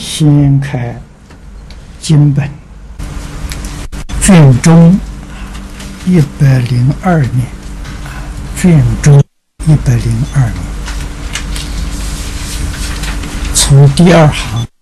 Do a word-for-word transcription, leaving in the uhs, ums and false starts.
先开经本，卷中一百零二年，卷中一百零二年，从第二行